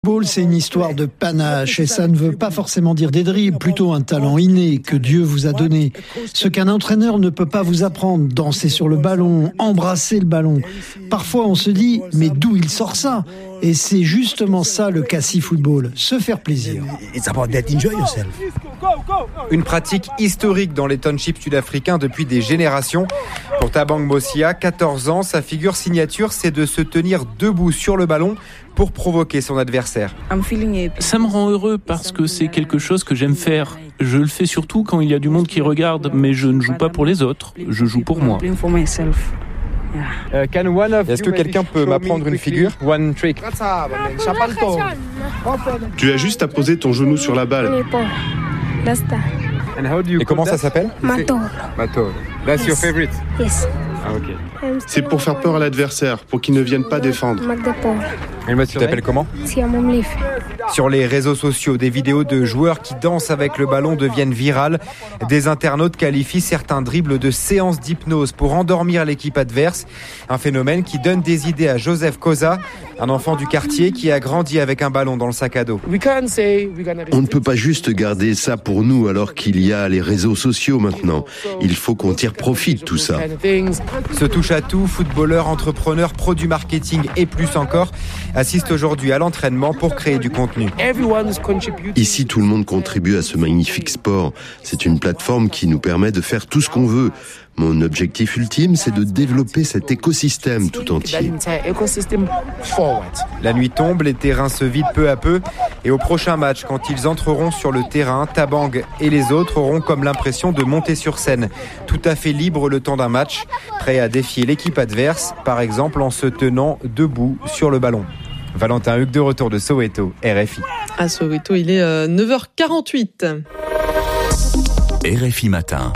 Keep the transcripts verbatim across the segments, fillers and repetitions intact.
Le football, c'est une histoire de panache et ça ne veut pas forcément dire des dribbles, plutôt un talent inné que Dieu vous a donné. Ce qu'un entraîneur ne peut pas vous apprendre, danser sur le ballon, embrasser le ballon. Parfois on se dit, mais d'où il sort ça ? Et c'est justement ça le Cassis Football, se faire plaisir. Une pratique historique dans les townships sud-africains depuis des générations. Pour Tabang Mosia, quatorze ans, sa figure signature, c'est de se tenir debout sur le ballon pour provoquer son adversaire. Ça me rend heureux parce que c'est quelque chose que j'aime faire. Je le fais surtout quand il y a du monde qui regarde, mais je ne joue pas pour les autres, je joue pour moi. Est-ce que quelqu'un peut m'apprendre une figure ? One trick. Tu as juste à poser ton genou sur la balle. Et comment ça s'appelle ? Matoro. Matoro. That's your favorite? Yes. Ah, ok. C'est pour faire peur à l'adversaire, pour qu'il ne vienne pas défendre. Tu t'appelles comment ? Sur les réseaux sociaux, des vidéos de joueurs qui dansent avec le ballon deviennent virales. Des internautes qualifient certains dribbles de séances d'hypnose pour endormir l'équipe adverse. Un phénomène qui donne des idées à Joseph Koza, un enfant du quartier qui a grandi avec un ballon dans le sac à dos. On ne peut pas juste garder ça pour nous alors qu'il y a les réseaux sociaux maintenant. Il faut qu'on tire profit de tout ça. Ce touche-à-tout, footballeur, entrepreneur, pro du marketing et plus encore, assiste aujourd'hui à l'entraînement pour créer du contenu. Ici, tout le monde contribue à ce magnifique sport. C'est une plateforme qui nous permet de faire tout ce qu'on veut. Mon objectif ultime, c'est de développer cet écosystème tout entier. La nuit tombe, les terrains se vident peu à peu et au prochain match, quand ils entreront sur le terrain, Tabang et les autres auront comme l'impression de monter sur scène, tout à fait libre le temps d'un match, prêt à défier l'équipe adverse, par exemple en se tenant debout sur le ballon. Valentin Hugues de retour de Soweto, R F I. À Soweto, il est euh, neuf heures quarante-huit. R F I Matin.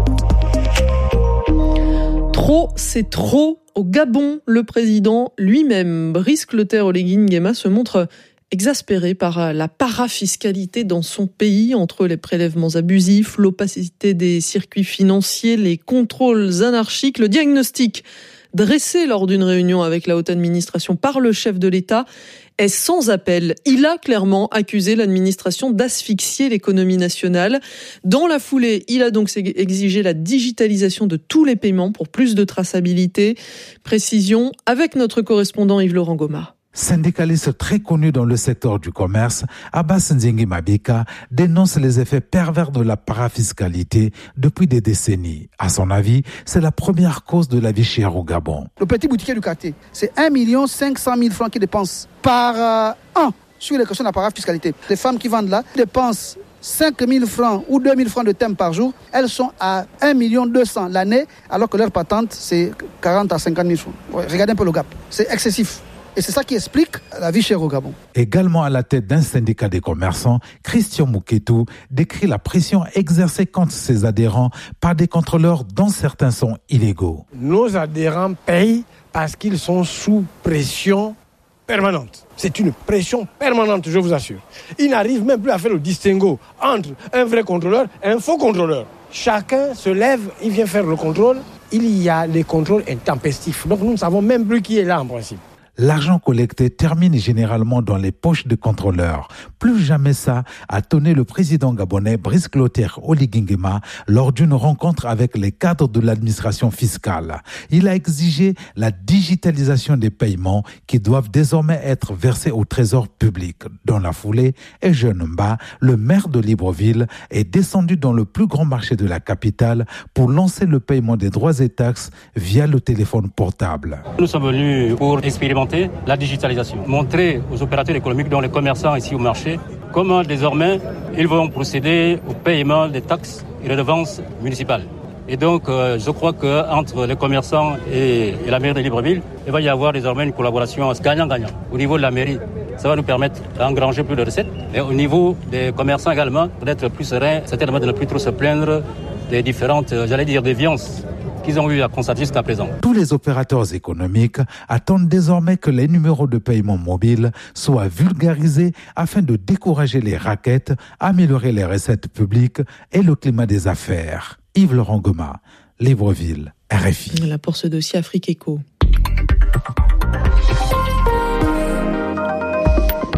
Trop, c'est trop. Au Gabon, le président lui-même, Brice Clotaire Oligui Nguema, se montre exaspéré par la parafiscalité dans son pays, entre les prélèvements abusifs, l'opacité des circuits financiers, les contrôles anarchiques. Le diagnostic dressé lors d'une réunion avec la haute administration par le chef de l'État est sans appel. Il a clairement accusé l'administration d'asphyxier l'économie nationale. Dans la foulée, il a donc exigé la digitalisation de tous les paiements pour plus de traçabilité. Précision avec notre correspondant Yves-Laurent Goma. Syndicaliste très connu dans le secteur du commerce, Abbas Nzingi Mabika dénonce les effets pervers de la parafiscalité depuis des décennies. À son avis, c'est la première cause de la vie chère au Gabon. Le petit boutiquier du quartier, c'est un million cinq cent mille francs qu'il dépense par euh, an sur les questions de la parafiscalité. Les femmes qui vendent là dépensent cinq mille francs ou deux mille francs de thème par jour. Elles sont à un million deux cent l'année, alors que leur patente, c'est quarante à cinquante mille francs. Ouais, regardez un peu le gap. C'est excessif. Et c'est ça qui explique la vie chère au Gabon. Également à la tête d'un syndicat des commerçants, Christian Mouketou décrit la pression exercée contre ses adhérents par des contrôleurs dont certains sont illégaux. Nos adhérents payent parce qu'ils sont sous pression permanente. C'est une pression permanente, je vous assure. Ils n'arrivent même plus à faire le distinguo entre un vrai contrôleur et un faux contrôleur. Chacun se lève, il vient faire le contrôle. Il y a les contrôles intempestifs. Donc nous ne savons même plus qui est là en principe. L'argent collecté termine généralement dans les poches des contrôleurs. Plus jamais ça, a tonné le président gabonais Brice Clotaire Oligui Nguema lors d'une rencontre avec les cadres de l'administration fiscale. Il a exigé la digitalisation des paiements qui doivent désormais être versés au trésor public. Dans la foulée, Eugène Mba, le maire de Libreville, est descendu dans le plus grand marché de la capitale pour lancer le paiement des droits et taxes via le téléphone portable. Nous sommes venus pour expérimenter la digitalisation, montrer aux opérateurs économiques, dont les commerçants ici au marché, comment désormais ils vont procéder au paiement des taxes et redevances municipales. Et donc, euh, je crois qu'entre les commerçants et, et la mairie de Libreville, il va y avoir désormais une collaboration gagnant-gagnant. Au niveau de la mairie, ça va nous permettre d'engranger plus de recettes. Et au niveau des commerçants également, d'être plus sereins, certainement de ne plus trop se plaindre des différentes, j'allais dire, déviances qu'ils ont eu à constater jusqu'à présent. Tous les opérateurs économiques attendent désormais que les numéros de paiement mobile soient vulgarisés afin de décourager les rackets, améliorer les recettes publiques et le climat des affaires. Yves-Laurent Goma, Libreville, R F I. Là pour ce dossier Afrique Éco.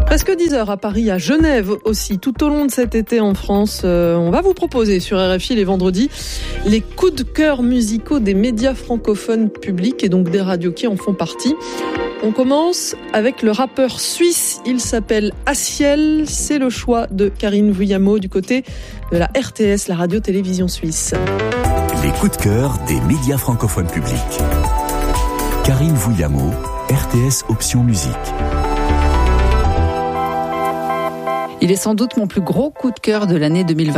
Presque dix heures à Paris, à Genève aussi. Tout au long de cet été en France, euh, on va vous proposer sur R F I les vendredis les coups de cœur musicaux des médias francophones publics et donc des radios qui en font partie. On commence avec le rappeur suisse, il s'appelle Aciel, c'est le choix de Karine Vuyamo du côté de la R T S, la radio-télévision suisse. Les coups de cœur des médias francophones publics. Karine Vuyamo, R T S Option Musique. Il est sans doute mon plus gros coup de cœur de l'année deux mille vingt.